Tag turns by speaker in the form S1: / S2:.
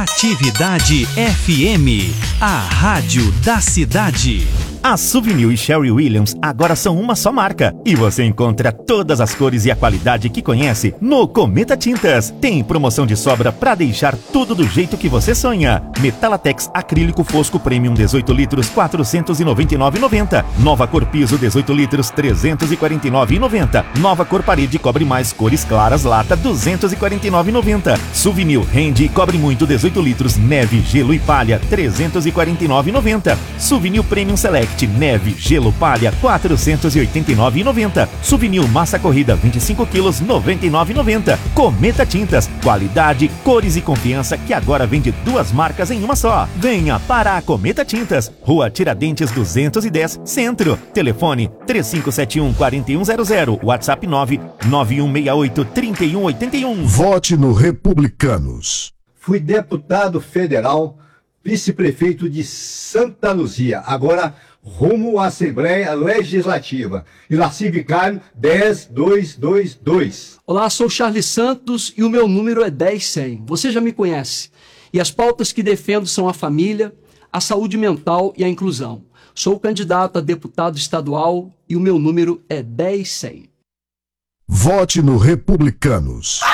S1: Atividade FM, a rádio da cidade.
S2: A Souvenir e Sherwin Williams agora são uma só marca e você encontra todas as cores e a qualidade que conhece no Cometa Tintas. Tem promoção de sobra para deixar tudo do jeito que você sonha. Metalatex acrílico fosco Premium 18 litros, R$ 499,90. Nova cor piso 18 litros, R$ 349,90. Nova cor parede cobre mais cores claras lata, R$ 249,90. Souvenir rende e cobre muito 18 litros, neve, gelo e palha, R$ 349,90. Souvenir Premium Select neve, gelo, palha, R$ 489,90. Souvenir massa corrida 25 quilos, R$ 99,90. Cometa Tintas, qualidade, cores e confiança que agora vende duas marcas em uma só. Venha para a Cometa Tintas, Rua Tiradentes 210, Centro. Telefone 3571-4100, WhatsApp 99168-3181.
S3: Vote no Republicanos.
S4: Fui deputado federal, vice-prefeito de Santa Luzia, agora rumo à Assembleia Legislativa. Iraci Vicário 10222.
S5: Olá, sou Charles Santos e o meu número é 10100. Você já me conhece. E as pautas que defendo são a família, a saúde mental e a inclusão. Sou candidato a deputado estadual e o meu número é 10100.
S3: Vote no Republicanos.